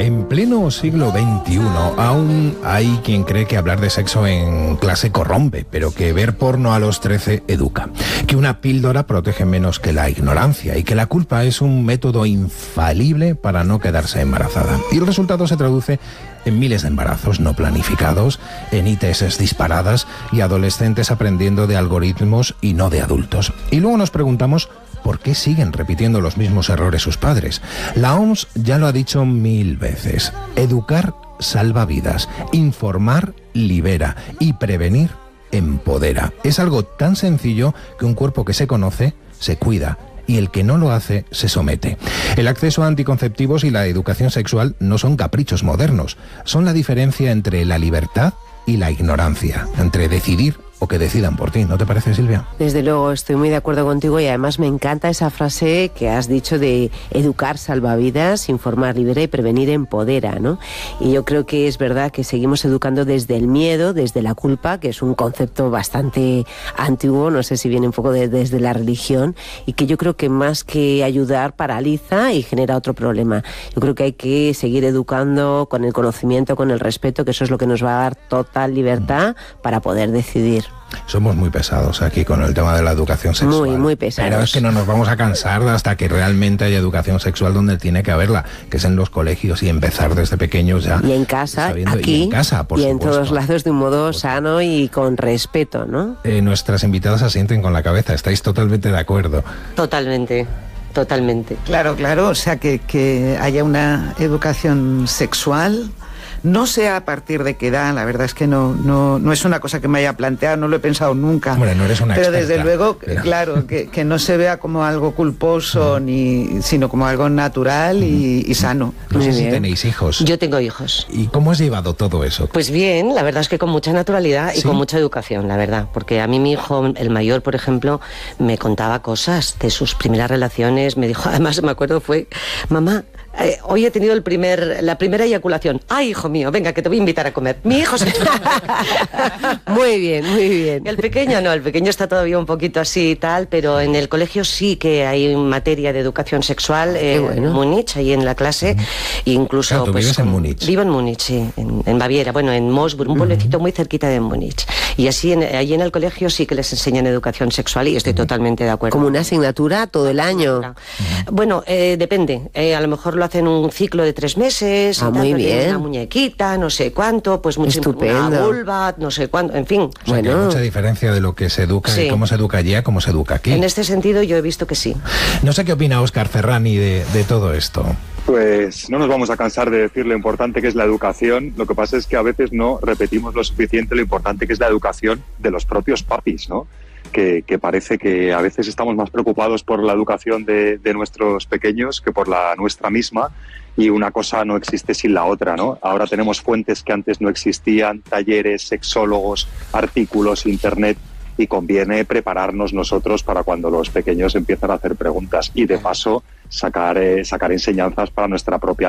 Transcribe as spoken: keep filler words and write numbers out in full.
En pleno siglo veintiuno, aún hay quien cree que hablar de sexo en clase corrompe, pero que ver porno a los trece educa. Que una píldora protege menos que la ignorancia y que la culpa es un método infalible para no quedarse embarazada. Y el resultado se traduce en miles de embarazos no planificados, en I T S disparadas y adolescentes aprendiendo de algoritmos y no de adultos. Y luego nos preguntamos ¿por qué siguen repitiendo los mismos errores sus padres? La O M S ya lo ha dicho mil veces. Educar salva vidas, informar libera y prevenir empodera. Es algo tan sencillo que un cuerpo que se conoce se cuida y el que no lo hace se somete. El acceso a anticonceptivos y la educación sexual no son caprichos modernos, son la diferencia entre la libertad y la ignorancia, entre decidir o que decidan por ti. ¿No te parece, Silvia? Desde luego, estoy muy de acuerdo contigo y además me encanta esa frase que has dicho de educar salva vidas, informar libera y prevenir empodera, ¿no? Y yo creo que es verdad que seguimos educando desde el miedo, desde la culpa, que es un concepto bastante antiguo, no sé si viene un poco de, desde la religión, y que yo creo que más que ayudar paraliza y genera otro problema. Yo creo que hay que seguir educando con el conocimiento, con el respeto, que eso es lo que nos va a dar total libertad para poder decidir. Somos muy pesados aquí con el tema de la educación sexual. Muy, muy pesados. Pero es que no nos vamos a cansar hasta que realmente haya educación sexual donde tiene que haberla, que es en los colegios y empezar desde pequeños ya. Y en casa, sabiendo, aquí, y en casa, por y supuesto. en todos lados de un modo sano y con respeto, ¿no? Eh, nuestras invitadas asienten con la cabeza, estáis totalmente de acuerdo. Totalmente. Totalmente. Claro, claro, o sea, que, que haya una educación sexual. No sé a partir de qué edad, la verdad es que no, no, no es una cosa que me haya planteado, no lo he pensado nunca. Hombre, no eres una Pero experta, desde luego, pero... claro, que, que no se vea como algo culposo, ni, sino como algo natural y, y sano. No sé si tenéis hijos. Yo tengo hijos. ¿Y cómo has llevado todo eso? Pues bien, la verdad es que con mucha naturalidad y ¿Sí? con mucha educación, la verdad. Porque a mí mi hijo, el mayor, por ejemplo, me contaba cosas de sus primeras relaciones. Me dijo, además me acuerdo, fue, mamá, Eh, hoy he tenido el primer, la primera eyaculación. Ay, hijo mío, venga, que te voy a invitar a comer. Mi hijo se... Muy bien, muy bien. El pequeño no, el pequeño está todavía un poquito así y tal, pero en el colegio sí que hay materia de educación sexual, eh, bueno. en Múnich, ahí en la clase, e incluso... Claro, tú pues, vives en Múnich. Vivo en Múnich, sí, en, en Baviera, bueno, en Moosburg, un pueblecito uh-huh. muy cerquita de Múnich. Y así, en, allí en el colegio sí que les enseñan educación sexual y estoy uh-huh. totalmente de acuerdo. Como una asignatura todo el año. Uh-huh. Bueno, eh, depende, eh, a lo mejor lo hacen un ciclo de tres meses, ah, muy bien. Una muñequita, no sé cuánto, pues mucho, estupendo. Una vulva, no sé cuánto, en fin. O sea, bueno. que hay mucha diferencia de lo que se educa sí. y cómo se educa allí a cómo se educa aquí. En este sentido yo he visto que sí. No sé qué opina Óscar Ferrani de, de todo esto. Pues no nos vamos a cansar de decir lo importante que es la educación. Lo que pasa es que a veces no repetimos lo suficiente lo importante que es la educación de los propios papis, ¿no? Que, que parece que a veces estamos más preocupados por la educación de, de nuestros pequeños que por la nuestra misma, y una cosa no existe sin la otra, ¿no? Ahora tenemos fuentes que antes no existían, talleres, sexólogos, artículos, internet, y conviene prepararnos nosotros para cuando los pequeños empiezan a hacer preguntas y de paso sacar, eh, sacar enseñanzas para nuestra propia